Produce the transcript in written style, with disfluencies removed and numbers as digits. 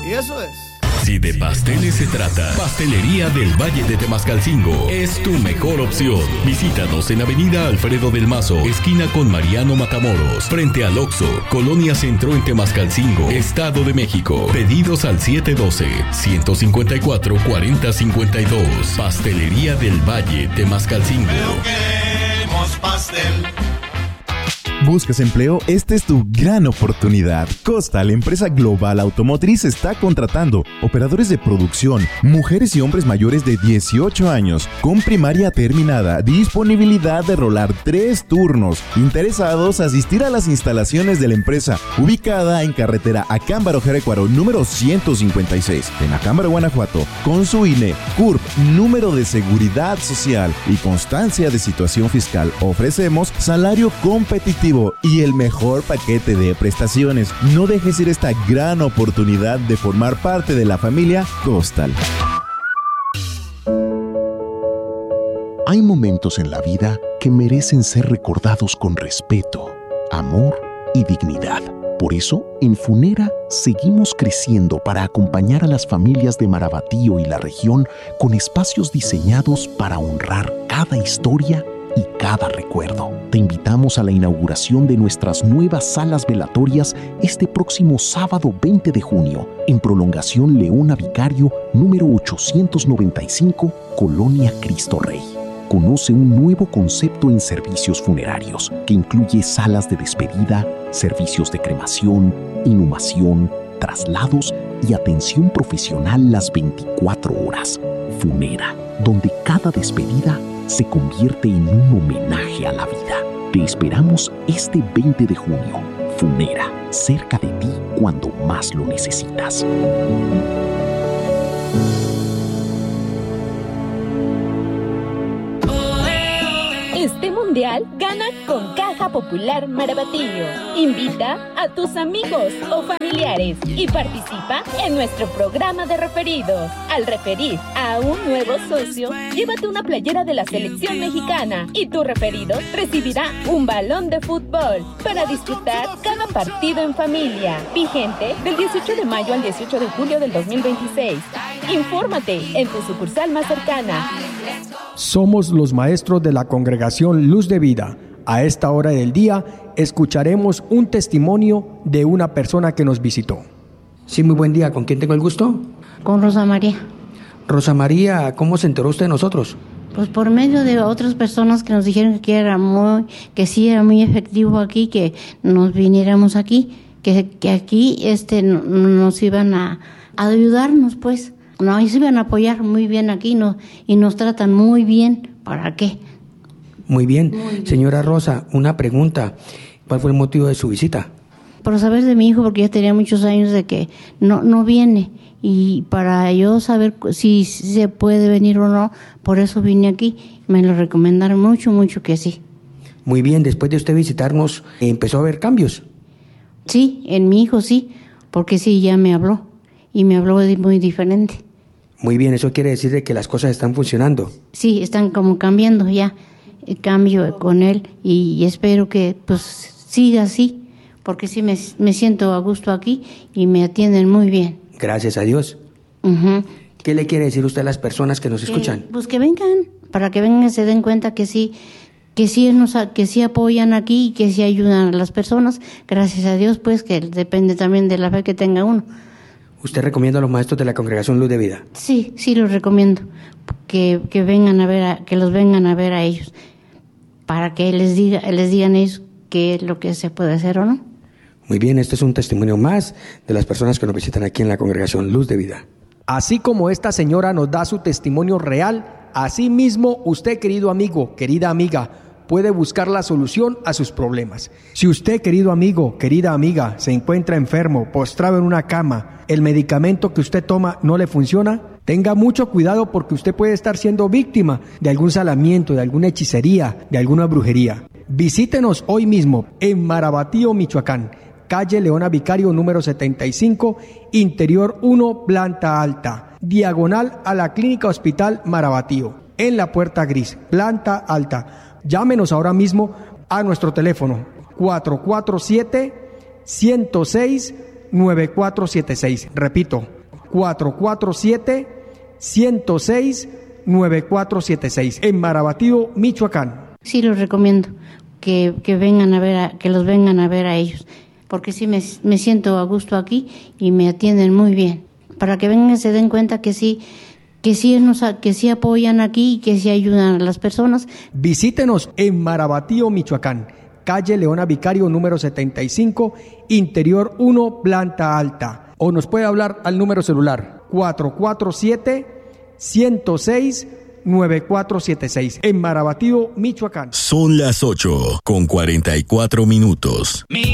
Y eso es. Si de pasteles se trata, Pastelería del Valle de Temascalcingo es tu mejor opción. Visítanos en Avenida Alfredo del Mazo, esquina con Mariano Matamoros, frente al Oxxo, Colonia Centro en Temascalcingo, Estado de México. Pedidos al 712-154-4052. Pastelería del Valle, Temascalcingo. Pero queremos pastel. ¿Buscas empleo? Esta es tu gran oportunidad. Costa, la empresa global automotriz, está contratando operadores de producción, mujeres y hombres mayores de 18 años, con primaria terminada, disponibilidad de rolar 3 turnos, interesados asistir a las instalaciones de la empresa, ubicada en carretera Acámbaro-Jerecuaro, número 156, en Acámbaro, Guanajuato, con su INE, CURP, número de seguridad social y constancia de situación fiscal. Ofrecemos salario competitivo y el mejor paquete de prestaciones. No dejes ir esta gran oportunidad de formar parte de la familia Costal. Hay momentos en la vida que merecen ser recordados con respeto, amor y dignidad. Por eso, en Funera seguimos creciendo para acompañar a las familias de Marabatío y la región con espacios diseñados para honrar cada historia y cada recuerdo. Te invitamos a la inauguración de nuestras nuevas salas velatorias este próximo sábado 20 de junio, en Prolongación Leona Vicario, número 895, Colonia Cristo Rey. Conoce un nuevo concepto en servicios funerarios que incluye salas de despedida, servicios de cremación, inhumación, traslados y atención profesional las 24 horas. Funera, donde cada despedida se convierte en un homenaje a la vida. Te esperamos este 20 de junio. Funera, cerca de ti cuando más lo necesitas. Este mundial gana con Caja Popular Marabatío. Invita a tus amigos o familiares y participa en nuestro programa de referidos. Al referir a un nuevo socio, llévate una playera de la selección mexicana y tu referido recibirá un balón de fútbol para disfrutar cada partido en familia. Vigente del 18 de mayo al 18 de julio del 2026. Infórmate en tu sucursal más cercana. Somos los maestros de la Congregación Luz de Vida. A esta hora del día escucharemos un testimonio de una persona que nos visitó. Sí, muy buen día. ¿Con quién tengo el gusto? Con Rosa María. Rosa María, ¿cómo se enteró usted de nosotros? Pues por medio de otras personas que nos dijeron que sí era muy efectivo aquí, que nos viniéramos aquí, que aquí nos iban a ayudarnos, pues. Nos iban a apoyar muy bien aquí y nos tratan muy bien. ¿Para qué? Muy bien. Señora Rosa, una pregunta. ¿Cuál fue el motivo de su visita? Por saber de mi hijo, porque ya tenía muchos años de que no viene. Y para yo saber si se puede venir o no, por eso vine aquí. Me lo recomendaron mucho que sí. Muy bien. Después de usted visitarnos, ¿empezó a haber cambios? Sí, en mi hijo sí, porque sí, ya me habló. Y me habló muy diferente. Muy bien, eso quiere decir de que las cosas están funcionando. Sí, están como cambiando ya, el cambio con él y espero que pues siga así, porque sí me siento a gusto aquí y me atienden muy bien. Gracias a Dios. Uh-huh. ¿Qué le quiere decir usted a las personas que nos escuchan? Pues que vengan, para que vengan y se den cuenta que sí apoyan aquí y que sí ayudan a las personas. Gracias a Dios, pues que depende también de la fe que tenga uno. ¿Usted recomienda a los maestros de la Congregación Luz de Vida? Sí los recomiendo, que vengan a ver, que los vengan a ver a ellos, para que les digan ellos qué es lo que se puede hacer o no. Muy bien, este es un testimonio más de las personas que nos visitan aquí en la Congregación Luz de Vida. Así como esta señora nos da su testimonio real, así mismo usted, querido amigo, querida amiga, puede buscar la solución a sus problemas. Si usted, querido amigo, querida amiga, se encuentra enfermo, postrado en una cama, el medicamento que usted toma no le funciona, tenga mucho cuidado porque usted puede estar siendo víctima de algún salamiento, de alguna hechicería, de alguna brujería. Visítenos hoy mismo en Marabatío, Michoacán, calle Leona Vicario número 75, interior 1, planta alta, diagonal a la Clínica Hospital Marabatío, en la puerta gris, planta alta. Llámenos ahora mismo a nuestro teléfono 447-106-9476. Repito, 447-106-9476 en Marabatío, Michoacán. Sí, los recomiendo que vengan a ver, que los vengan a ver a ellos, porque sí me siento a gusto aquí y me atienden muy bien. Para que vengan y se den cuenta que sí apoyan aquí y que sí ayudan a las personas. Visítenos en Marabatío, Michoacán, calle Leona Vicario número 75, interior 1, planta alta. O nos puede hablar al número celular 447-106-9476 en Marabatío, Michoacán. Son las 8:44.